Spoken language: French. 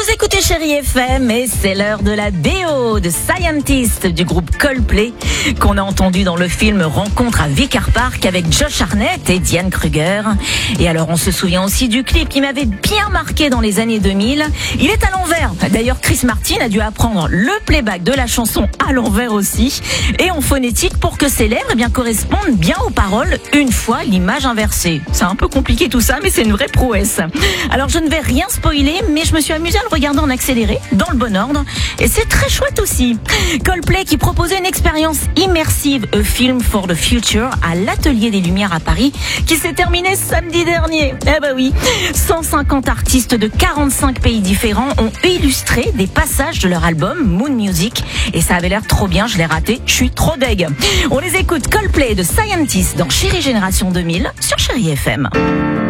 Vous écoutez Chérie FM et c'est l'heure de la BO de Scientist du groupe Coldplay qu'on a entendu dans le film Rencontre à Vicar Park avec Josh Hartnett et Diane Kruger. Et alors on se souvient aussi du clip qui m'avait bien marqué dans les années 2000. Il est à l'envers. D'ailleurs Chris Martin a dû apprendre le playback de la chanson à l'envers aussi et en phonétique pour que ses lèvres correspondent bien aux paroles une fois l'image inversée. C'est un peu compliqué tout ça mais c'est une vraie prouesse. Alors je ne vais rien spoiler mais je me suis amusée à le regarder en accéléré, dans le bon ordre, et c'est très chouette aussi. Coldplay qui proposait une expérience immersive, A Film for the Future, à l'Atelier des Lumières à Paris, qui s'est terminé samedi dernier. Eh ben oui, 150 artistes de 45 pays différents ont illustré des passages de leur album Moon Music, et ça avait l'air trop bien, je l'ai raté, je suis trop deg. On les écoute, Coldplay de Scientist dans Chérie Génération 2000 sur Chérie FM.